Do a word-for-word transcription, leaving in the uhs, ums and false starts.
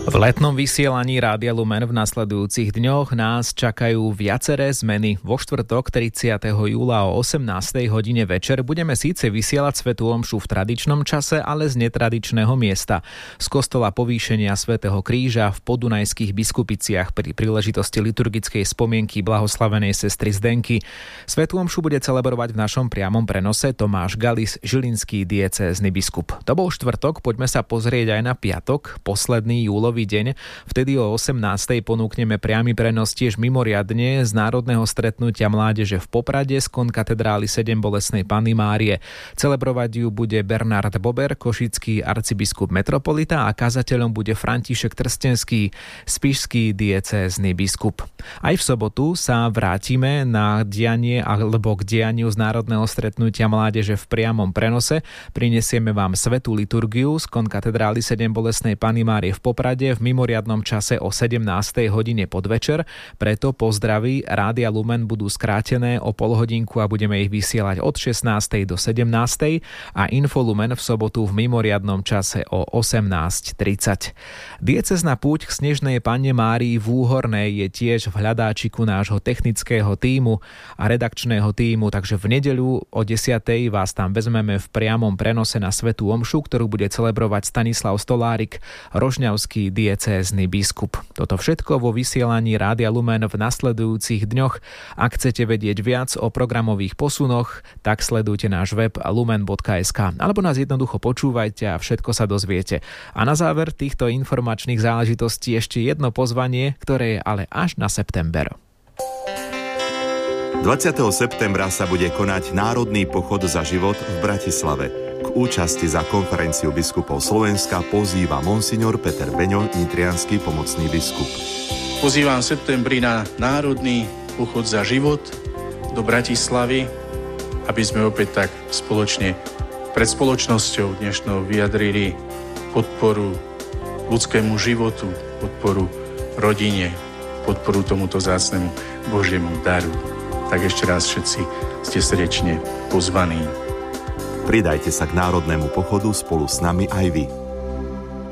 V letnom vysielaní Rádia Lumen v nasledujúcich dňoch nás čakajú viaceré zmeny. Vo štvrtok tridsiateho júla o osemnástej hodine večer budeme síce vysielať svätú omšu v tradičnom čase, ale z netradičného miesta. Z kostola Povýšenia svätého Kríža v Podunajských Biskupiciach pri príležitosti liturgickej spomienky blahoslavenej sestry Zdenky. Svätú omšu bude celebrovať v našom priamom prenose Tomáš Galis, žilinský diecézny biskup. To bol štvrtok, poďme sa pozrieť aj na piatok, posledný júlový deň. Vtedy o osemnástej ponúkneme priamy prenos tiež mimoriadne z národného stretnutia mládeže v Poprade z konkatedrály sedem bolestnej Panny Márie. Celebrovať ju bude Bernard Bober, košický arcibiskup metropolita, a kazateľom bude František Trstenský, spišský diecézny biskup. Aj v sobotu sa vrátime na dianie alebo k dianiu z národného stretnutia mládeže v priamom prenose. Prinesieme vám svätú liturgiu z konkatedrály sedem bolestnej Panny Márie v Poprade v mimoriadnom čase o sedemnástej hodine podvečer, preto pozdraví Rádia Lumen budú skrátené o pol hodinku a budeme ich vysielať od šestnástej do sedemnástej a Info Lumen v sobotu v mimoriadnom čase o osemnásť tridsať. Diecézna púť k Snežnej Panne Márii v Úhornej je tiež v hľadáčiku nášho technického tímu a redakčného tímu, takže v nedeľu o desiatej vás tam vezmeme v priamom prenose na svätú omšu, ktorú bude celebrovať Stanislav Stolárik, rožňavský diecézny biskup. Toto všetko vo vysielaní Rádia Lumen v nasledujúcich dňoch. Ak chcete vedieť viac o programových posunoch, tak sledujte náš web lumen bodka es ká alebo nás jednoducho počúvajte a všetko sa dozviete. A na záver týchto informačných záležitostí ešte jedno pozvanie, ktoré je ale až na september. dvadsiateho septembra sa bude konať Národný pochod za život v Bratislave. K účasti za konferenciu biskupov Slovenska pozýva monsignor Peter Beňo, nitriansky pomocný biskup. Pozývam v septembri na Národný pochod za život do Bratislavy, aby sme opäť tak spoločne pred spoločnosťou dnešnou vyjadrili podporu ľudskému životu, podporu rodine, podporu tomuto vzácnemu Božiemu daru. Tak ešte raz všetci ste srdečne pozvaní. Pridajte sa k národnému pochodu spolu s nami aj vy.